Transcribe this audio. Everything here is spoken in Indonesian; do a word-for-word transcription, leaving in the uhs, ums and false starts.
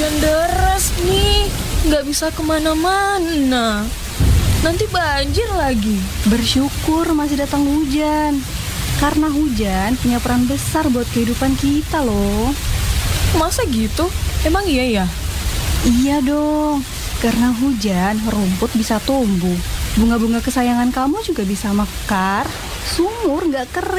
hujan deras nih, nggak bisa kemana-mana. Nanti banjir lagi. Bersyukur masih datang hujan. Karena hujan punya peran besar buat kehidupan kita loh. Masa gitu? Emang iya ya? Iya dong. Karena hujan, rumput bisa tumbuh. Bunga-bunga kesayangan kamu juga bisa mekar. Sumur nggak kering.